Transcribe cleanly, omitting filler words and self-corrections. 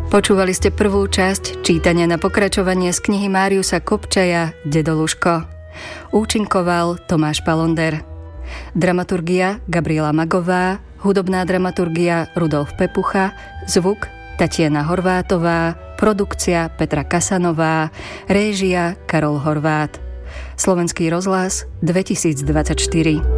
Počúvali ste prvú časť čítania na pokračovanie z knihy Máriusa Kopčaja Dedoluško. Účinkoval Tomáš Palonder. Dramaturgia Gabriela Magová, hudobná dramaturgia Rudolf Pepucha, zvuk Tatiana Horvátová, produkcia Petra Kasanová, réžia Karol Horvát. Slovenský rozhlas 2024.